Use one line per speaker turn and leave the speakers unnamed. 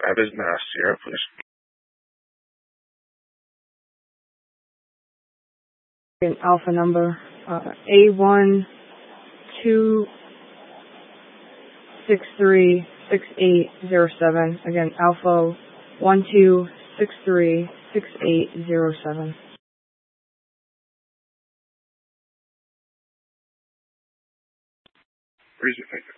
That is Mass Sierra, please.
An alpha number, A12636807. Again, alpha 12636807.
Reason, thank you.